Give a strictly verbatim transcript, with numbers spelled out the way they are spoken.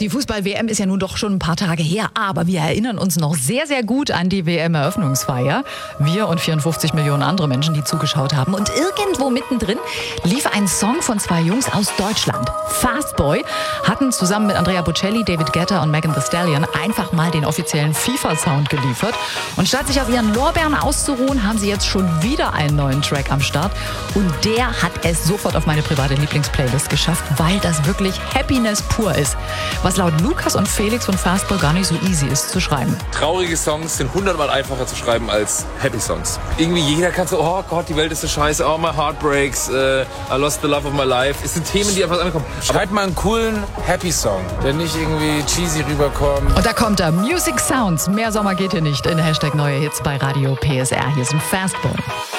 Die Fußball-W M ist ja nun doch schon ein paar Tage her, aber wir erinnern uns noch sehr, sehr gut an die W M-Eröffnungsfeier. Wir und vierundfünfzig Millionen andere Menschen, die zugeschaut haben. Und irgendwo mittendrin lief ein Song von zwei Jungs aus Deutschland. Fast Boy hatten zusammen mit Andrea Bocelli, David Guetta und Megan Thee Stallion einfach mal den offiziellen FIFA-Sound geliefert. Und statt sich auf ihren Lorbeeren auszuruhen, haben sie jetzt schon wieder einen neuen Track am Start. Und der hat es sofort auf meine private Lieblingsplaylist geschafft, weil das wirklich Happiness pur ist. Was laut Lukas und Felix von Fast Boy gar nicht so easy ist zu schreiben. Traurige Songs sind hundertmal einfacher zu schreiben als Happy Songs. Irgendwie jeder kann so, oh Gott, die Welt ist so scheiße, oh my heart breaks, uh, I lost the love of my life. Es sind Themen, die einfach ankommen. Schreibt mal einen coolen Happy Song, der nicht irgendwie cheesy rüberkommt. Und da kommt er, Music Sounds. Mehr Sommer geht hier nicht in Hashtag Neue Hits bei Radio P S R. Hier sind Fast Boy.